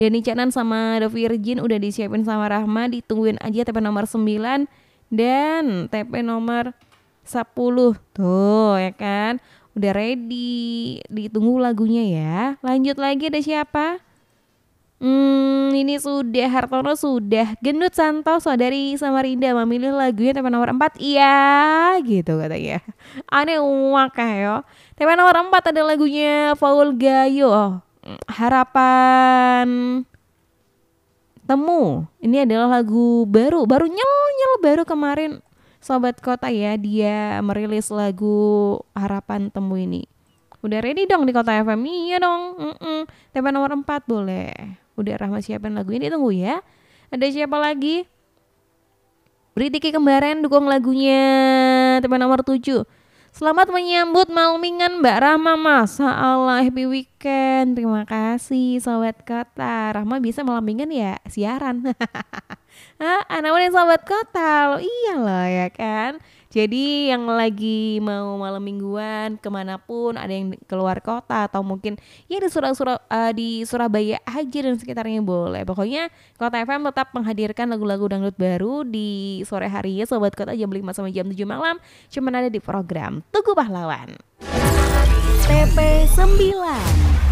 Denny Canan sama The Virgin udah disiapin sama Rahma, ditungguin aja TP nomor 9 dan TP nomor 10 tuh ya kan. Udah ready, ditunggu lagunya ya. Lanjut lagi, ada siapa? Ini sudah, Hartono sudah. Gendut Santo, Saudari Samarinda memilih lagunya TP nomor 4. Iya gitu katanya. Aneh wakah yo. TP nomor 4 ada lagunya Paul Gayo, Harapan Temu. Ini adalah lagu baru nyel baru kemarin Sobat Kota ya. Dia merilis lagu Harapan Temu ini. Udah ready dong di Kota FM? Iya dong. TP nomor 4 boleh. Udah Rahma siapin lagu ini, tunggu ya. Ada siapa lagi? Britiki Kembaran dukung lagunya TP nomor 7. Selamat menyambut Malmingan Mbak Rahma, Masa Allah, happy weekend. Terima kasih Sobat Kota. Rahma bisa malam mingguan ya siaran. Anak Sobat Kota loh, iya loh ya kan. Jadi yang lagi mau malam mingguan kemanapun, ada yang keluar kota atau mungkin ya di Surabaya aja dan sekitarnya boleh. Pokoknya Kota FM tetap menghadirkan lagu-lagu dangdut baru di sore hari ya Sobat Kota, jam 5 sampai jam 7 malam. Cuman ada di program Tugu Pahlawan. TP 9